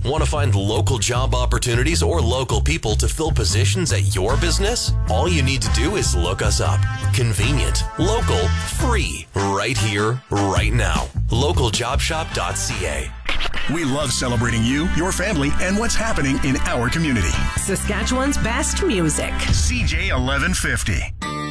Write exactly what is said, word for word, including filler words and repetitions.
Want to find local job opportunities or local people to fill positions at your business? All you need to do is look us up. Convenient, local, free, right here, right now. local job shop dot c a. We love celebrating you, your family, and what's happening in our community. Saskatchewan's best music. C J eleven fifty.